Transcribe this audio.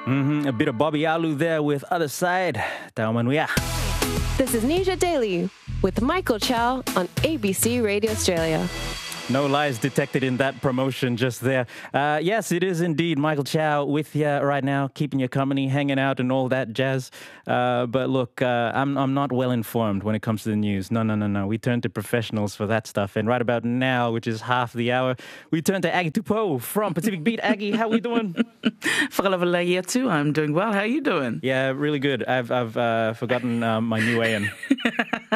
A bit of Bobby Alu there with Other Side. Tahu manuia. This is Nisha Daily with Michael Chow on ABC Radio Australia. No lies detected in that promotion just there. Yes, it is indeed Michael Chow with you right now, keeping you company, hanging out and all that jazz. But look, I'm not well informed when it comes to the news. No. We turn to professionals for that stuff. And right about now, which is half the hour, we turn to Aggie Tupou from Pacific Beat. Aggie, how we doing? Whakalavalai too. I'm doing well. How are you doing? Yeah, really good. I've forgotten my new AM.